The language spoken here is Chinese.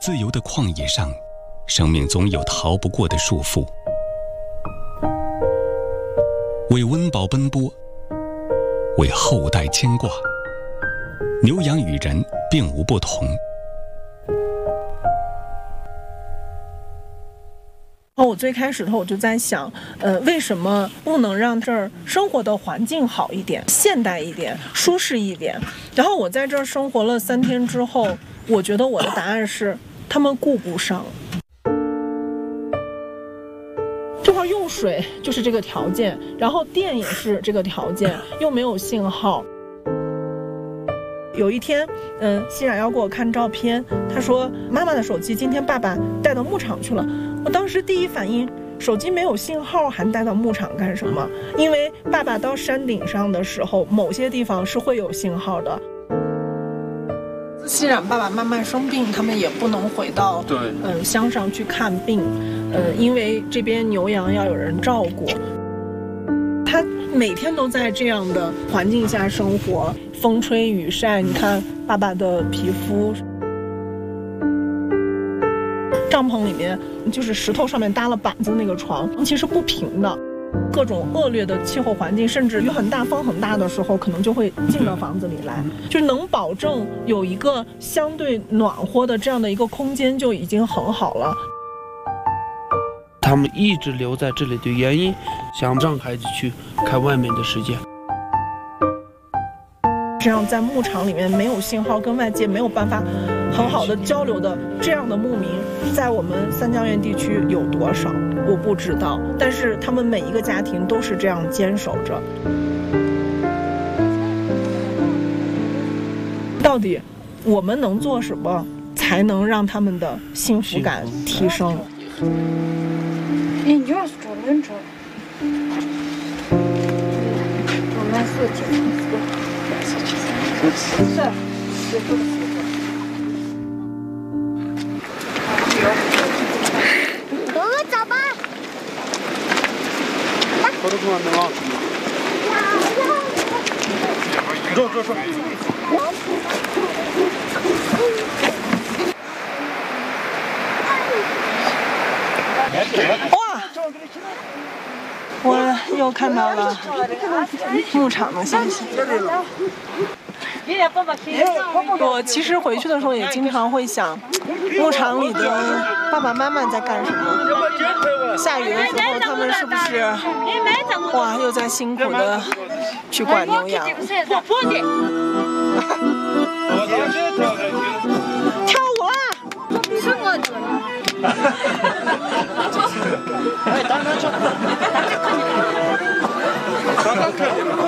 自由的旷野上，生命总有逃不过的束缚。为温饱奔波，为后代牵挂，牛羊与人并无不同。 我最开始我就在想，为什么不能让这儿生活的环境好一点、现代一点、舒适一点？然后我在这儿生活了3天之后，我觉得我的答案是，他们顾不上。这块用水就是这个条件，然后电也是这个条件，又没有信号。有一天，熙冉要给我看照片，他说妈妈的手机今天爸爸带到牧场去了。我当时第一反应，手机没有信号还带到牧场干什么？因为爸爸到山顶上的时候，某些地方是会有信号的。熙冉爸爸妈妈生病，他们也不能回到乡上去看病，因为这边牛羊要有人照顾。他每天都在这样的环境下生活，风吹雨晒，你看爸爸的皮肤。帐篷里面就是石头上面搭了板子那个床，其实不平的，各种恶劣的气候环境，甚至雨很大风很大的时候，可能就会进到房子里来，就能保证有一个相对暖和的这样的一个空间就已经很好了。 他们一直留在这里的原因，想让孩子去看外面的世界。 这样在牧场里面没有信号，跟外界没有办法很好的交流的这样的牧民，在我们三江源地区有多少我不知道，但是他们每一个家庭都是这样坚守着。到底我们能做什么才能让他们的幸福感提升？ 走吧。 哇！我又看到了牧场的信息。我其实回去的时候也经常会想，牧场里的爸爸妈妈在干什么？下雨的时候他们是不是哇又在辛苦的去管牛羊？跳舞啦！ 哎，当然跳。